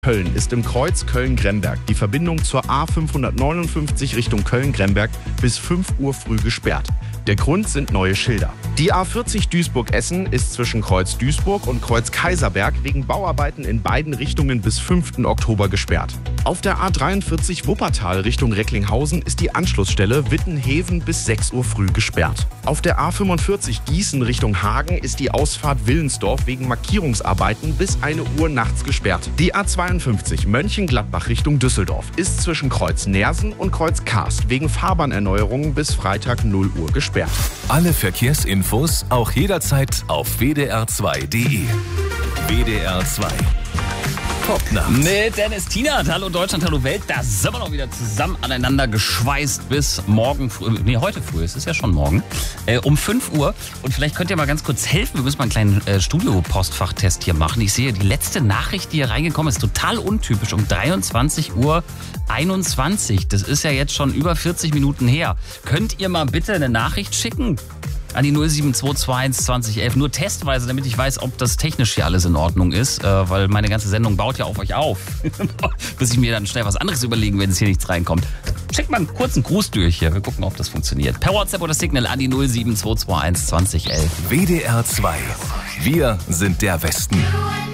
Köln ist im Kreuz Köln-Gremberg die Verbindung zur A559 Richtung Köln-Gremberg bis 5 Uhr früh gesperrt. Der Grund sind neue Schilder. Die A40 Duisburg-Essen ist zwischen Kreuz Duisburg und Kreuz Kaiserberg wegen Bauarbeiten in beiden Richtungen bis 5. Oktober gesperrt. Auf der A43 Wuppertal Richtung Recklinghausen ist die Anschlussstelle Wittenheven bis 6 Uhr früh gesperrt. Auf der A45 Gießen Richtung Hagen ist die Ausfahrt Willensdorf wegen Markierungsarbeiten bis 1 Uhr nachts gesperrt. Die A52 Mönchengladbach Richtung Düsseldorf ist zwischen Kreuz Neersen und Kreuz Karst wegen Fahrbahnerneuerungen bis Freitag 0 Uhr gesperrt. Alle Verkehrsinfos auch jederzeit auf wdr2.de. WDR 2. Popnacht. Mit Dennis Tienert. Hallo Deutschland, hallo Welt. Da sind wir noch wieder zusammen aneinander geschweißt bis morgen früh. Nee, heute früh. Es ist ja schon morgen. Um 5 Uhr. Und vielleicht könnt ihr mal ganz kurz helfen. Wir müssen mal einen kleinen Studio-Postfachtest hier machen. Ich sehe, die letzte Nachricht, die hier reingekommen ist, total untypisch. Um 23:21 Uhr. Das ist ja jetzt schon über 40 Minuten her. Könnt ihr mal bitte eine Nachricht schicken? An die 07221 2011. Nur testweise, damit ich weiß, ob das technisch hier alles in Ordnung ist. Weil meine ganze Sendung baut ja auf euch auf. Bis ich mir dann schnell was anderes überlegen, wenn es hier nichts reinkommt. Schickt mal einen kurzen Gruß durch hier. Wir gucken, ob das funktioniert. Per WhatsApp oder Signal an die 07221 2011. WDR 2. Wir sind der Westen.